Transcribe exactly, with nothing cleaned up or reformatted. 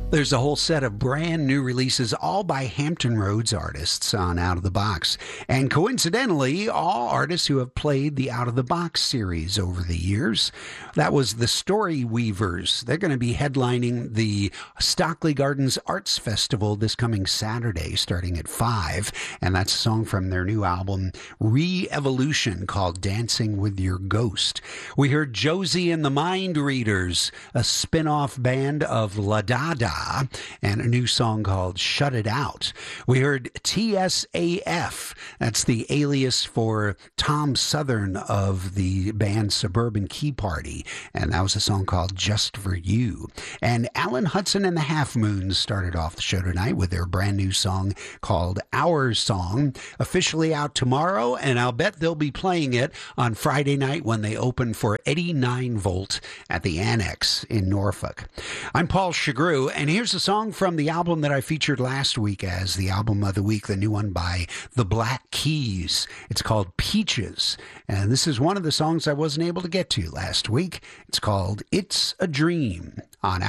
There's a whole set of brand new releases, all by Hampton Roads artists on Out of the Box. And coincidentally, all artists who have played the Out of the Box series over the years. That was the Story Weavers. They're going to be headlining the Stockley Gardens Arts Festival this coming Saturday, starting at five. And that's a song from their new album, Re-Evolution, called Dancing with Your Ghost. We heard Josie and the Mind Readers, a spin-off band of La Dada, and a new song called Shut It Out. We heard T S A F. That's the alias for Tom Southern of the band Suburban Key Party, and that was a song called Just For You. And Alan Hudson and the Half Moons started off the show tonight with their brand new song called Our Song, officially out tomorrow, and I'll bet they'll be playing it on Friday night when they open for Eddie nine volt at the Annex in Norfolk. I'm Paul Chagru, and here's a song from the album that I featured last week as the album of the week, the new one by the Black Keys. It's called Peaches, and this is one of the songs I wasn't able to get to last week. It's called It's a Dream on